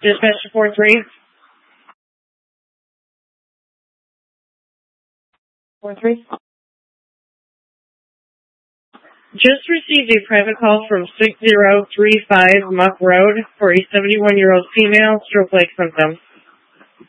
Dispatch 4-3. 4-3. Just received a private call from 6035 Muck Road for a 71-year-old female stroke-like symptoms.